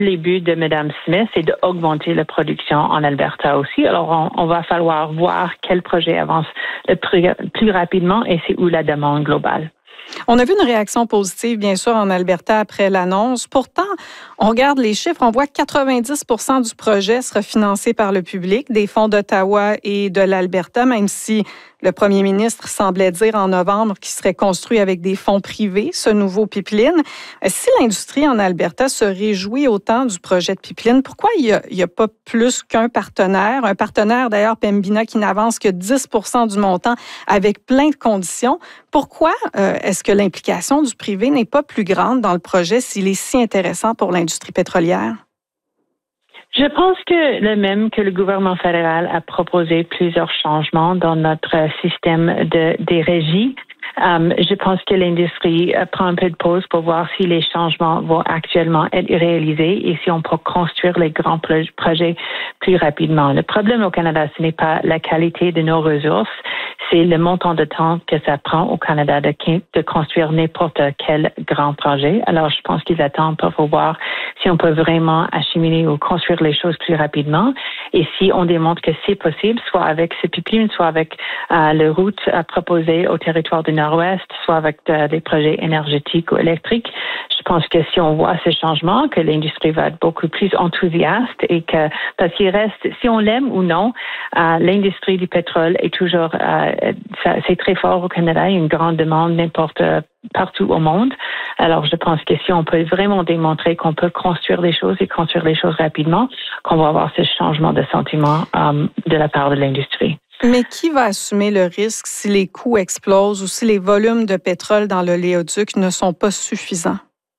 les buts de Mme Smith, c'est d'augmenter la production en Alberta aussi. Alors, on va falloir voir quel projet avance le plus rapidement et c'est où la demande globale. On a vu une réaction positive, bien sûr, en Alberta après l'annonce. Pourtant, on regarde les chiffres, on voit que 90% du projet sera financé par le public, des fonds d'Ottawa et de l'Alberta, même si le premier ministre semblait dire en novembre qu'il serait construit avec des fonds privés, ce nouveau pipeline. Si l'industrie en Alberta se réjouit autant du projet de pipeline, pourquoi il n'y a pas plus qu'un partenaire? Un partenaire, d'ailleurs, Pembina, qui n'avance que 10% du montant avec plein de conditions. Pourquoi est-ce que l'implication du privé n'est pas plus grande dans le projet s'il est si intéressant pour l'industrie pétrolière? Je pense que le gouvernement fédéral a proposé plusieurs changements dans notre système des régies. Je pense que l'industrie prend un peu de pause pour voir si les changements vont actuellement être réalisés et si on peut construire les grands projets plus rapidement. Le problème au Canada, ce n'est pas la qualité de nos ressources, c'est le montant de temps que ça prend au Canada de construire n'importe quel grand projet. Alors, je pense qu'ils attendent pour voir si on peut vraiment acheminer ou construire les choses plus rapidement. Et si on démontre que c'est possible, soit avec ce pipeline, soit avec les routes proposées au territoire du Nord-Ouest, soit avec des projets énergétiques ou électriques, je pense que si on voit ces changements, que l'industrie va être beaucoup plus enthousiaste et que, parce qu'il reste, si on l'aime ou non, l'industrie du pétrole est toujours, c'est très fort au Canada. Il y a une grande demande n'importe partout au monde. Alors, je pense que si on peut vraiment démontrer qu'on peut construire des choses et construire les choses rapidement, qu'on va avoir ce changement de sentiment de la part de l'industrie. Mais qui va assumer le risque si les coûts explosent ou si les volumes de pétrole dans l'oléoduc ne sont pas suffisants?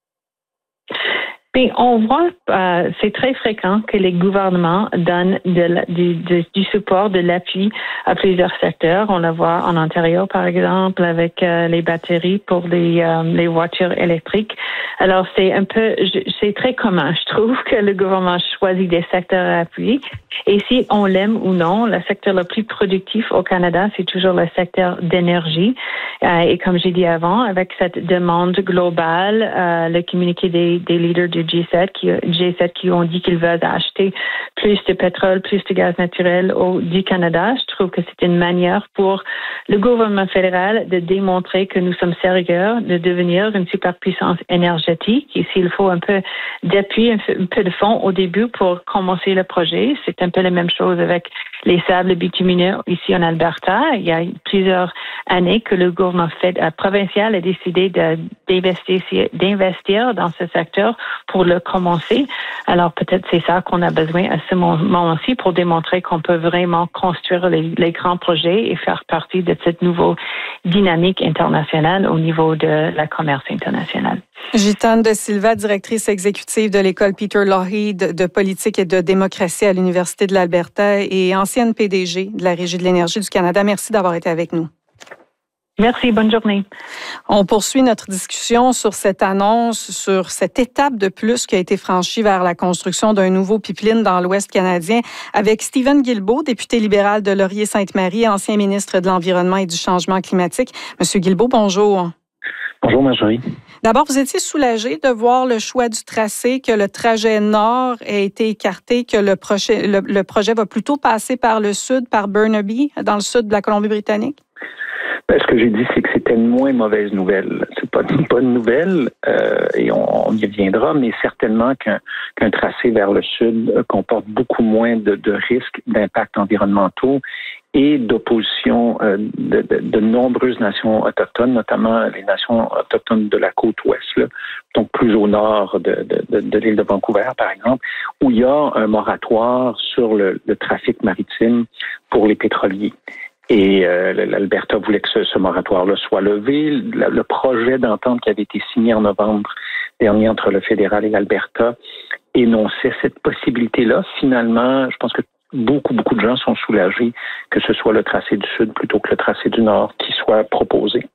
Bien, on voit, c'est très fréquent que les gouvernements donnent du support, de l'appui à plusieurs secteurs. On le voit en Ontario, par exemple, avec les batteries pour les voitures électriques. Alors, c'est très commun, je trouve, que le gouvernement choisit des secteurs à appuyer. Et si on l'aime ou non, le secteur le plus productif au Canada, c'est toujours le secteur d'énergie. Et comme j'ai dit avant, avec cette demande globale, le communiqué des leaders du G7 qui ont dit qu'ils veulent acheter plus de pétrole, plus de gaz naturel du Canada. Je trouve que c'est une manière pour le gouvernement fédéral de démontrer que nous sommes sérieux de devenir une superpuissance énergétique. Et s'il faut un peu d'appui, un peu de fonds au début pour commencer le projet, c'est un peu la même chose avec les sables bitumineux ici en Alberta. Il y a plusieurs années que le gouvernement provincial a décidé d'investir dans ce secteur pour le commencer. Alors peut-être c'est ça qu'on a besoin à ce moment-ci pour démontrer qu'on peut vraiment construire les grands projets et faire partie de cette nouvelle dynamique internationale au niveau de la commerce internationale. Gitane De Silva, directrice exécutive de l'école Peter Lougheed de politique et de démocratie à l'Université de l'Alberta et ancienne PDG de la Régie de l'énergie du Canada. Merci d'avoir été avec nous. Merci, bonne journée. On poursuit notre discussion sur cette annonce, sur cette étape de plus qui a été franchie vers la construction d'un nouveau pipeline dans l'Ouest canadien avec Stephen Guilbeault, député libéral de Laurier-Sainte-Marie, ancien ministre de l'Environnement et du Changement climatique. Monsieur Guilbeault, bonjour. Bonjour, Marjorie. D'abord, vous étiez soulagé de voir le choix du tracé, que le trajet nord ait été écarté, que le projet va plutôt passer par le sud, par Burnaby, dans le sud de la Colombie-Britannique? Ben, ce que j'ai dit, c'est que c'était une moins mauvaise nouvelle. C'est pas une bonne nouvelle, et on y reviendra, mais certainement qu'un tracé vers le sud comporte beaucoup moins de risques d'impacts environnementaux et d'opposition de nombreuses nations autochtones, notamment les nations autochtones de la côte ouest, là, donc plus au nord de l'île de Vancouver, par exemple, où il y a un moratoire sur le trafic maritime pour les pétroliers. Et l'Alberta voulait que ce moratoire-là soit levé. Le projet d'entente qui avait été signé en novembre dernier entre le fédéral et l'Alberta énonçait cette possibilité-là. Finalement, je pense que beaucoup de gens sont soulagés que ce soit le tracé du sud plutôt que le tracé du nord qui soit proposé.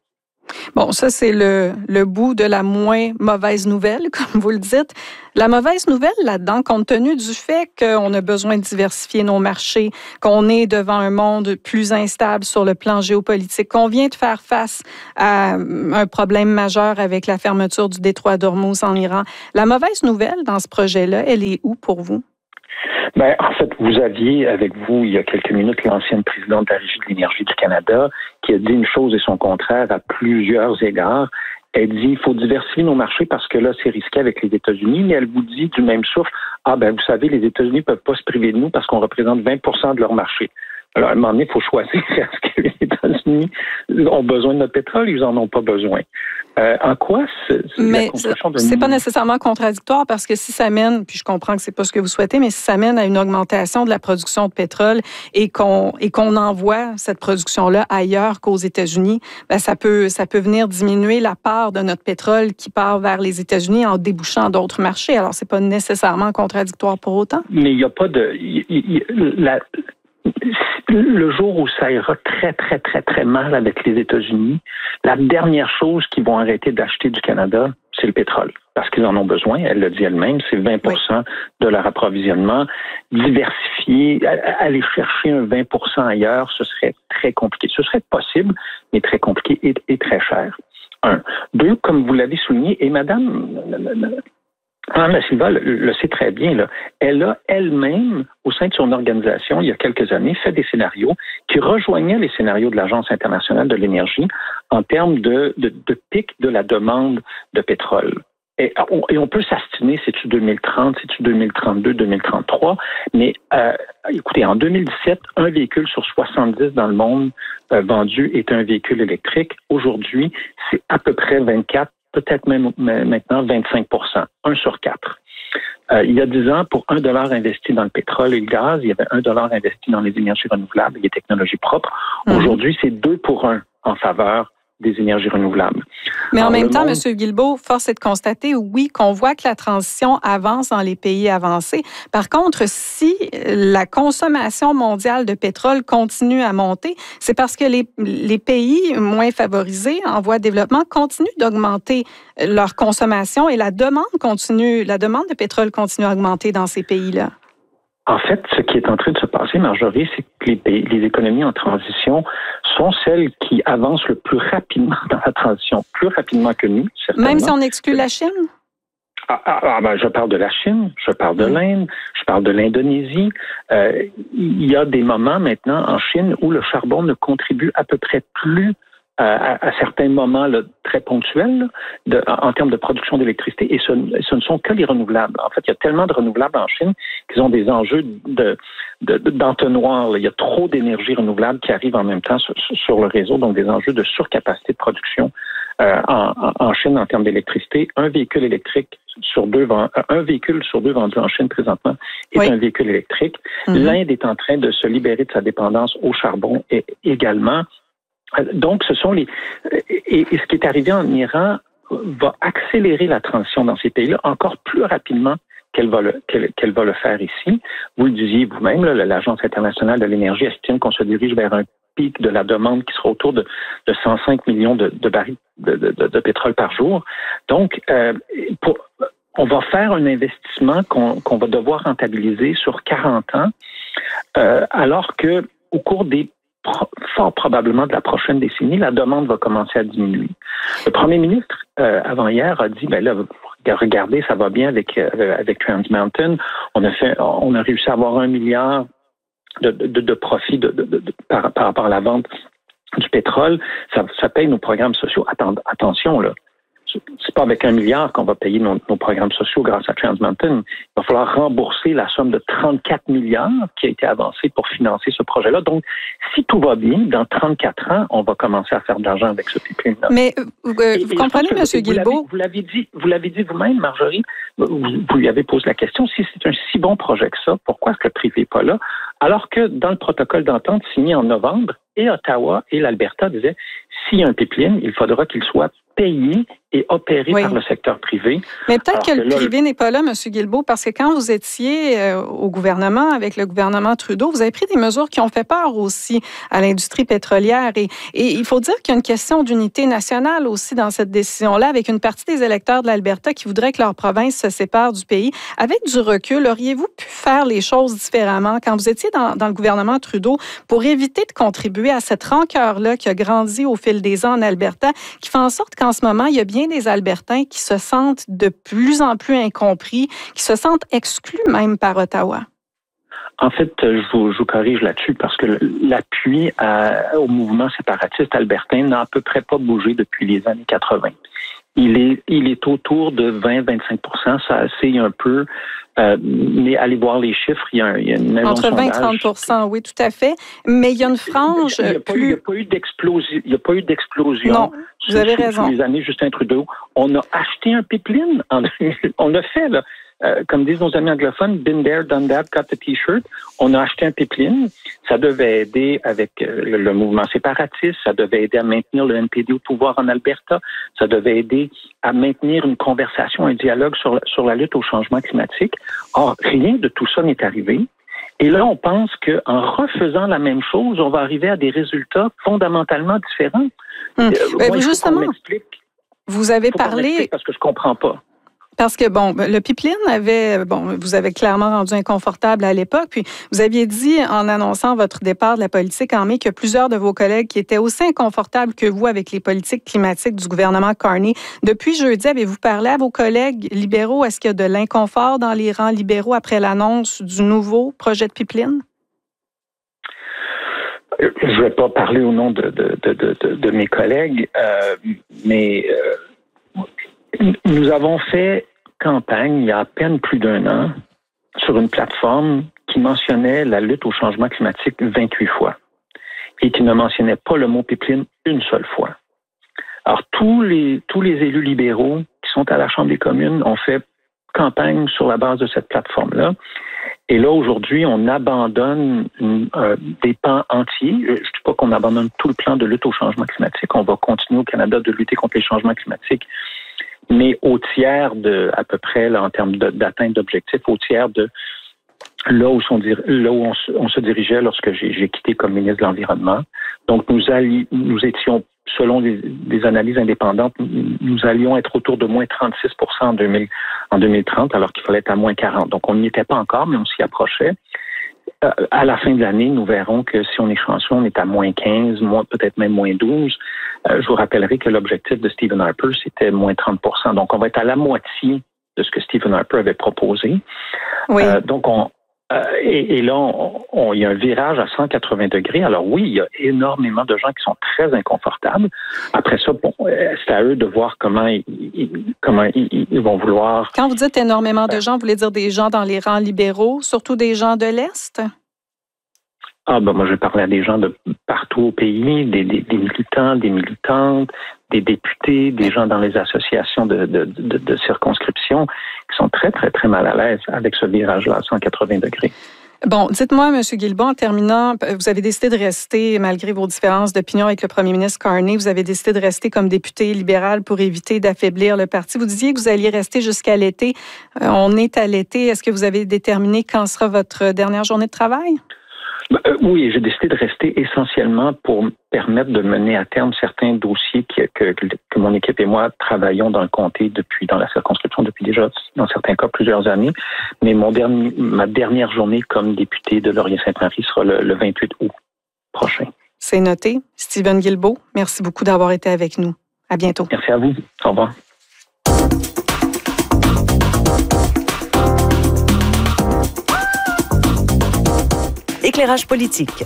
Bon, ça, c'est le bout de la moins mauvaise nouvelle, comme vous le dites. La mauvaise nouvelle là-dedans, compte tenu du fait qu'on a besoin de diversifier nos marchés, qu'on est devant un monde plus instable sur le plan géopolitique, qu'on vient de faire face à un problème majeur avec la fermeture du détroit d'Ormuz en Iran. La mauvaise nouvelle dans ce projet-là, elle est où pour vous? Ben, en fait, vous aviez avec vous, il y a quelques minutes, l'ancienne présidente de la Régie de l'énergie du Canada qui a dit une chose et son contraire à plusieurs égards. Elle dit il faut diversifier nos marchés parce que là, c'est risqué avec les États-Unis, mais elle vous dit du même souffle, vous savez, les États-Unis ne peuvent pas se priver de nous parce qu'on représente 20% de leur marché. Alors, à un moment donné, il faut choisir est-ce que les États-Unis ont besoin de notre pétrole, ils n'en ont pas besoin. En quoi la construction de... c'est pas nécessairement contradictoire parce que si ça mène, puis je comprends que c'est pas ce que vous souhaitez, mais si ça mène à une augmentation de la production de pétrole et qu'on envoie cette production-là ailleurs qu'aux États-Unis, ça peut venir diminuer la part de notre pétrole qui part vers les États-Unis en débouchant d'autres marchés. Alors, c'est pas nécessairement contradictoire pour autant. Mais il n'y a pas de... Le jour où ça ira très, très, très, très mal avec les États-Unis, la dernière chose qu'ils vont arrêter d'acheter du Canada, c'est le pétrole. Parce qu'ils en ont besoin, elle le dit elle-même, c'est 20% de leur approvisionnement. Diversifier, aller chercher un 20% ailleurs, ce serait très compliqué. Ce serait possible, mais très compliqué et très cher. Un. Deux, comme vous l'avez souligné, et Madame Silva le sait très bien, là. Elle a elle-même, au sein de son organisation, il y a quelques années, fait des scénarios qui rejoignaient les scénarios de l'Agence internationale de l'énergie en termes de pic de la demande de pétrole. Et on peut s'astiner, c'est-tu 2030, c'est-tu 2032, 2033, mais écoutez, en 2017, un véhicule sur 70 dans le monde vendu est un véhicule électrique. Aujourd'hui, c'est à peu près 24, peut-être même maintenant 25%, 1 sur 4. Il y a 10 ans, pour $1 investi dans le pétrole et le gaz, il y avait $1 investi dans les énergies renouvelables et les technologies propres. Aujourd'hui, c'est 2 pour 1 en faveur des énergies renouvelables. Mais en même temps, M. Guilbeault, force est de constater, oui, qu'on voit que la transition avance dans les pays avancés. Par contre, si la consommation mondiale de pétrole continue à monter, c'est parce que les pays moins favorisés en voie de développement continuent d'augmenter leur consommation et la demande de pétrole continue à augmenter dans ces pays-là. En fait, ce qui est en train de se passer, Marjorie, c'est que les économies en transition sont celles qui avancent le plus rapidement dans la transition, plus rapidement que nous, certainement. Même si on exclut la Chine? Je parle de la Chine, je parle de l'Inde, je parle de l'Indonésie. Il y a des moments maintenant en Chine où le charbon ne contribue à peu près plus à certains moments là, très ponctuels en termes de production d'électricité, et ce ne sont que les renouvelables. En fait, il y a tellement de renouvelables en Chine qu'ils ont des enjeux d'entonnoir. Il y a trop d'énergie renouvelable qui arrive en même temps sur le réseau, donc des enjeux de surcapacité de production en Chine en termes d'électricité. Un véhicule sur deux vendus en Chine présentement est un véhicule électrique. L'Inde est en train de se libérer de sa dépendance au charbon également. Donc, ce sont et ce qui est arrivé en Iran va accélérer la transition dans ces pays-là encore plus rapidement qu'elle va le faire ici. Vous le disiez vous-même, là, l'Agence internationale de l'énergie estime qu'on se dirige vers un pic de la demande qui sera autour de 105 millions de barils de pétrole par jour. Donc, on va faire un investissement qu'on va devoir rentabiliser sur 40 ans, alors que au cours fort probablement de la prochaine décennie, la demande va commencer à diminuer. Le premier ministre, avant-hier, a dit, regardez, ça va bien avec Trans Mountain. On a réussi à avoir 1 milliard de profit par rapport à la vente du pétrole. Ça paye nos programmes sociaux. Attention, là. C'est pas avec 1 milliard qu'on va payer nos programmes sociaux grâce à Trans Mountain. Il va falloir rembourser la somme de 34 milliards qui a été avancée pour financer ce projet-là. Donc, si tout va bien, dans 34 ans, on va commencer à faire de l'argent avec ce pipeline-là. Mais vous comprenez, M. Guilbeault? Vous l'avez dit vous-même, Marjorie. Vous lui avez posé la question. Si c'est un si bon projet que ça, pourquoi est-ce que le privé n'est pas là? Alors que dans le protocole d'entente signé en novembre, et Ottawa et l'Alberta disaient, s'il y a un pipeline, il faudra qu'il soit payé et opéré par le secteur privé. Mais peut-être que le privé n'est pas là, M. Guilbeault, parce que quand vous étiez au gouvernement, avec le gouvernement Trudeau, vous avez pris des mesures qui ont fait peur aussi à l'industrie pétrolière. Et il faut dire qu'il y a une question d'unité nationale aussi dans cette décision-là, avec une partie des électeurs de l'Alberta qui voudraient que leur province se sépare du pays. Avec du recul, auriez-vous pu faire les choses différemment quand vous étiez dans le gouvernement Trudeau pour éviter de contribuer à cette rancœur-là qui a grandi au fil des ans en Alberta, qui fait en sorte qu'en ce moment, il y a bien des Albertains qui se sentent de plus en plus incompris, qui se sentent exclus même par Ottawa? En fait, je vous corrige là-dessus parce que l'appui au mouvement séparatiste albertain n'a à peu près pas bougé depuis les années 80. Il est autour de 20-25 %, ça c'est un peu, mais allez voir les chiffres, il y a une maison entre 20 et 30 %, oui, tout à fait. Mais il y a une frange Il n'y a pas eu d'explosion. Non, vous avez raison. Sur les années Justin Trudeau. On a acheté un pipeline. On l'a fait, là. Comme disent nos amis anglophones, been there, done that, got the T-shirt. On a acheté un pipeline. Ça devait aider avec le mouvement séparatiste. Ça devait aider à maintenir le NPD au pouvoir en Alberta. Ça devait aider à maintenir une conversation, un dialogue sur la lutte au changement climatique. Or, rien de tout ça n'est arrivé. Et là, on pense qu'en refaisant la même chose, on va arriver à des résultats fondamentalement différents. Moi, justement, vous avez parlé... Parce que je comprends pas. Parce que, le pipeline vous avez clairement rendu inconfortable à l'époque. Puis, vous aviez dit, en annonçant votre départ de la politique en mai, que plusieurs de vos collègues qui étaient aussi inconfortables que vous avec les politiques climatiques du gouvernement Carney. Depuis jeudi, avez-vous parlé à vos collègues libéraux? Est-ce qu'il y a de l'inconfort dans les rangs libéraux après l'annonce du nouveau projet de pipeline? Je ne vais pas parler au nom de mes collègues, mais... Nous avons fait campagne il y a à peine plus d'1 an sur une plateforme qui mentionnait la lutte au changement climatique 28 fois et qui ne mentionnait pas le mot pipeline une seule fois. Alors, tous les élus libéraux qui sont à la Chambre des communes ont fait campagne sur la base de cette plateforme-là. Et là, aujourd'hui, on abandonne des pans entiers. Je ne dis pas qu'on abandonne tout le plan de lutte au changement climatique. On va continuer au Canada de lutter contre les changements climatiques, mais au tiers à peu près, là, en termes d'atteinte d'objectifs, au tiers de là où on se dirigeait lorsque j'ai quitté comme ministre de l'Environnement. Donc, nous étions, selon des analyses indépendantes, nous allions être autour de moins 36 % en 2030, alors qu'il fallait être à moins 40. Donc, on n'y était pas encore, mais on s'y approchait. À la fin de l'année, nous verrons que si on est chanceux, on est à moins 15, peut-être même moins 12. Je vous rappellerai que l'objectif de Stephen Harper, c'était moins 30 %. Donc, on va être à la moitié de ce que Stephen Harper avait proposé. Oui. Donc, et là, il y a un virage à 180 degrés. Alors oui, il y a énormément de gens qui sont très inconfortables. Après ça, c'est à eux de voir comment ils vont vouloir... Quand vous dites énormément de gens, vous voulez dire des gens dans les rangs libéraux, surtout des gens de l'Est? Moi, je vais parler à des gens de partout au pays, des militants, des militantes, des députés, des gens dans les associations de circonscription qui sont très, très, très mal à l'aise avec ce virage-là à 180 degrés. Bon, dites-moi, M. Guilbeault, en terminant, vous avez décidé de rester, malgré vos différences d'opinion avec le premier ministre Carney, vous avez décidé de rester comme député libéral pour éviter d'affaiblir le parti. Vous disiez que vous alliez rester jusqu'à l'été. On est à l'été. Est-ce que vous avez déterminé quand sera votre dernière journée de travail? Oui, j'ai décidé de rester essentiellement pour me permettre de mener à terme certains dossiers que mon équipe et moi travaillons dans le comté dans la circonscription depuis déjà, dans certains cas, plusieurs années. Mais ma dernière journée comme député de Laurier-Sainte-Marie sera le 28 août prochain. C'est noté. Stephen Guilbeault, merci beaucoup d'avoir été avec nous. À bientôt. Merci à vous. Au revoir. Éclairage politique.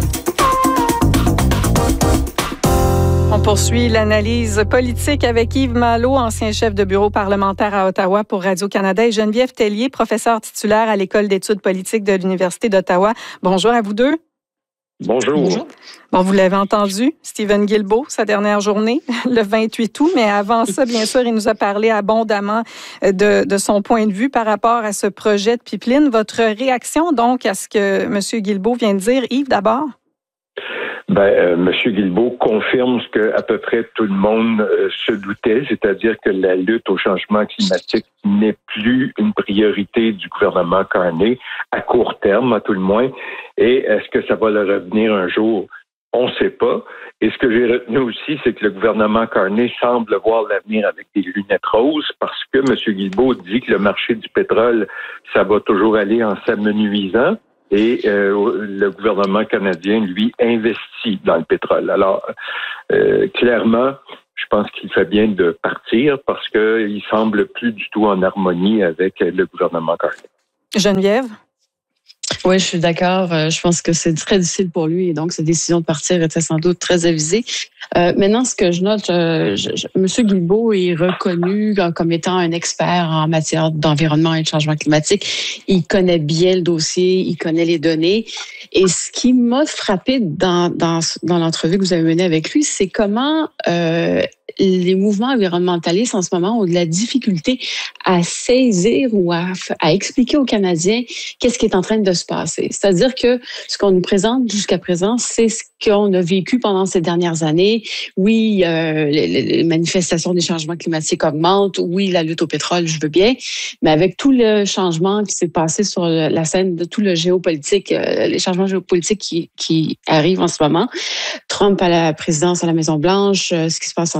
On poursuit l'analyse politique avec Yves Malo, ancien chef de bureau parlementaire à Ottawa pour Radio-Canada, et Geneviève Tellier, professeure titulaire à l'École d'études politiques de l'Université d'Ottawa. Bonjour à vous deux. Bonjour. Bonjour. Bon, vous l'avez entendu, Stephen Guilbeault, sa dernière journée, le 28 août, mais avant ça, bien sûr, il nous a parlé abondamment de son point de vue par rapport à ce projet de pipeline. Votre réaction, donc, à ce que M. Guilbeault vient de dire, Yves, d'abord? M. Guilbeault confirme ce que à peu près tout le monde se doutait, c'est-à-dire que la lutte au changement climatique n'est plus une priorité du gouvernement Carney, à court terme, à tout le moins. Et est-ce que ça va le revenir un jour? On ne sait pas. Et ce que j'ai retenu aussi, c'est que le gouvernement Carney semble voir l'avenir avec des lunettes roses parce que M. Guilbeault dit que le marché du pétrole, ça va toujours aller en s'amenuisant. Et le gouvernement canadien, lui, investit dans le pétrole. Alors, clairement, je pense qu'il fait bien de partir parce qu'il semble plus du tout en harmonie avec le gouvernement Carney. Geneviève? Oui, je suis d'accord. Je pense que c'est très difficile pour lui et donc sa décision de partir était sans doute très avisée. Maintenant, ce que je note, M. Guilbeault est reconnu comme étant un expert en matière d'environnement et de changement climatique. Il connaît bien le dossier, il connaît les données. Et ce qui m'a frappé dans l'entrevue que vous avez menée avec lui, c'est comment les mouvements environnementalistes en ce moment ont de la difficulté à saisir ou à expliquer aux Canadiens qu'est-ce qui est en train de se passer. C'est-à-dire que ce qu'on nous présente jusqu'à présent, c'est ce qu'on a vécu pendant ces dernières années. Oui, les manifestations des changements climatiques augmentent. Oui, la lutte au pétrole, je veux bien. Mais avec tout le changement qui s'est passé sur la scène de tout le géopolitique, les changements géopolitiques qui arrivent en ce moment, Trump à la présidence à la Maison-Blanche, ce qui se passe en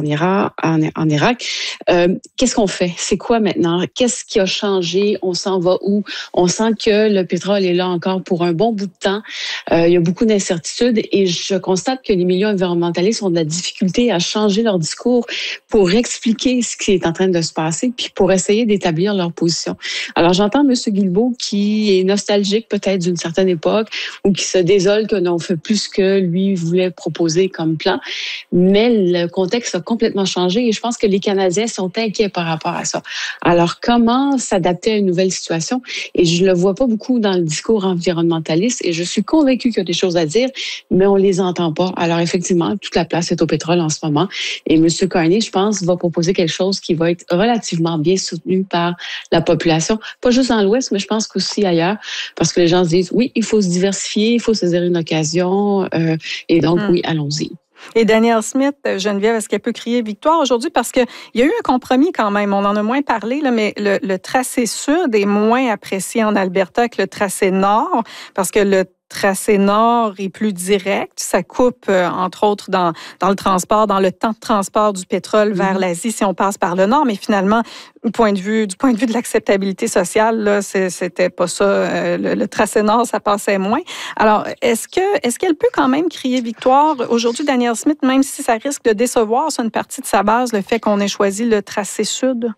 Irak, qu'est-ce qu'on fait? C'est quoi maintenant? Qu'est-ce qui a changé? On s'en va où? On sent que le pétrole est là encore pour un bon bout de temps. Il y a beaucoup d'incertitudes et je constate que les milieux environnementalistes ont de la difficulté à changer leur discours pour expliquer ce qui est en train de se passer puis pour essayer d'établir leur position. Alors, j'entends M. Guilbeault qui est nostalgique peut-être d'une certaine époque ou qui se désole que l'on fait plus ce que lui voulait proposer comme plan, mais le contexte a complètement changé et je pense que les Canadiens sont inquiets par rapport à ça. Alors, comment s'adapter à une nouvelle situation? Et je le vois pas beaucoup dans le discours environnementaliste et je suis convaincue qu'il y a des choses à dire, mais on les entend pas. Alors, effectivement, toute la place est au pétrole en ce moment et M. Carney, je pense, va proposer quelque chose qui va être relativement bien soutenu par la population, pas juste dans l'Ouest, mais je pense qu'aussi ailleurs, parce que les gens se disent, oui, il faut se diversifier, il faut saisir une occasion et donc, oui, allons-y. Et Danielle Smith, Geneviève, est-ce qu'elle peut crier victoire aujourd'hui? Parce qu'il y a eu un compromis quand même. On en a moins parlé, là, mais le tracé sud est moins apprécié en Alberta que le tracé nord, parce que le tracé nord est plus direct. Ça coupe, entre autres, dans le transport, dans le temps de transport du pétrole vers l'Asie si on passe par le nord. Mais finalement, du point de vue de l'acceptabilité sociale, là, c'était pas ça. Le tracé nord, ça passait moins. Alors, est-ce qu'elle peut quand même crier victoire aujourd'hui, Danielle Smith, même si ça risque de décevoir sur une partie de sa base, le fait qu'on ait choisi le tracé sud?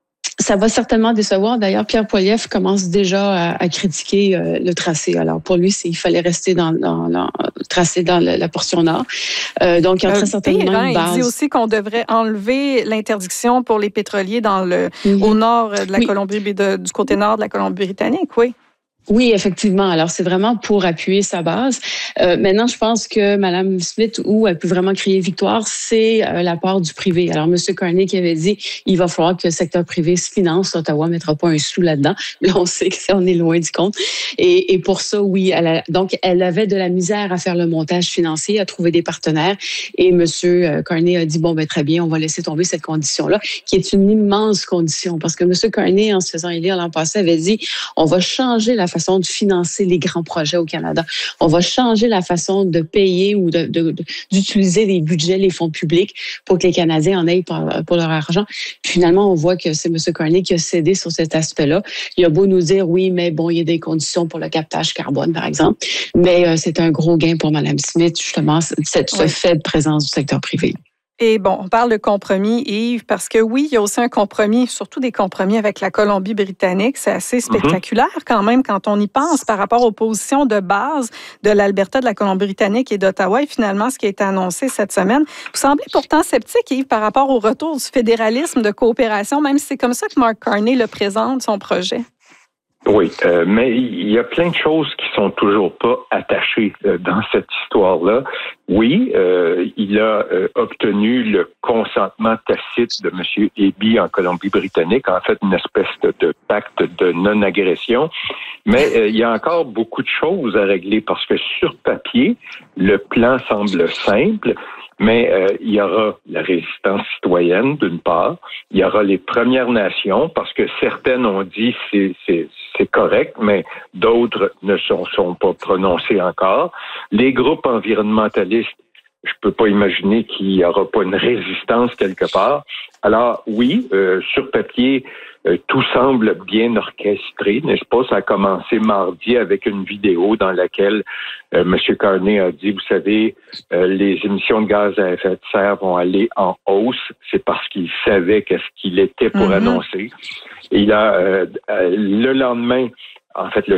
Ça va certainement décevoir. D'ailleurs, Pierre Poilievre commence déjà à critiquer le tracé. Alors, pour lui, il fallait rester dans le tracé dans la portion nord. Donc, il y a très certainement une base. Il dit aussi qu'on devrait enlever l'interdiction pour les pétroliers au nord de la Colombie, du côté nord de la Colombie-Britannique, oui. Oui, effectivement. Alors, c'est vraiment pour appuyer sa base. Maintenant, je pense que Mme Smith, où elle peut vraiment crier victoire, c'est l'apport du privé. Alors, M. Carney qui avait dit il va falloir que le secteur privé se finance. Ottawa ne mettra pas un sou là-dedans. Là, on sait qu'on est loin du compte. Et pour ça, oui, elle avait de la misère à faire le montage financier, à trouver des partenaires. Et M. Carney a dit, très bien, on va laisser tomber cette condition-là, qui est une immense condition. Parce que M. Carney, en se faisant élire l'an passé, avait dit on va changer la façon de financer les grands projets au Canada. On va changer la façon de payer ou d'utiliser les budgets, les fonds publics pour que les Canadiens en aient pour leur argent. Puis finalement, on voit que c'est M. Carney qui a cédé sur cet aspect-là. Il a beau nous dire, oui, mais bon, il y a des conditions pour le captage carbone, par exemple. Mais c'est un gros gain pour Mme Smith, justement, cette faible présence du secteur privé. Et bon, on parle de compromis, Yves, parce que oui, il y a aussi un compromis, surtout des compromis avec la Colombie-Britannique. C'est assez spectaculaire quand même quand on y pense par rapport aux positions de base de l'Alberta, de la Colombie-Britannique et d'Ottawa. Et finalement, ce qui a été annoncé cette semaine. Vous semblez pourtant sceptique, Yves, par rapport au retour du fédéralisme de coopération, même si c'est comme ça que Mark Carney le présente, son projet. Oui, mais il y a plein de choses qui sont toujours pas attachées dans cette histoire-là. Oui, il a obtenu le consentement tacite de M. Eby en Colombie-Britannique, en fait une espèce de pacte de non-agression. Mais il y a encore beaucoup de choses à régler parce que sur papier, le plan semble simple, mais il y aura la résistance citoyenne d'une part, il y aura les Premières Nations parce que certaines ont dit c'est correct, mais d'autres ne sont pas prononcées encore. Les groupes environnementalistes, je peux pas imaginer qu'il y aura pas une résistance quelque part. Alors oui, sur papier, tout semble bien orchestré, n'est-ce pas? Ça a commencé mardi avec une vidéo dans laquelle M. Carney a dit, vous savez, les émissions de gaz à effet de serre vont aller en hausse. C'est parce qu'il savait qu'est-ce qu'il était pour annoncer. Et il a le lendemain, en fait, le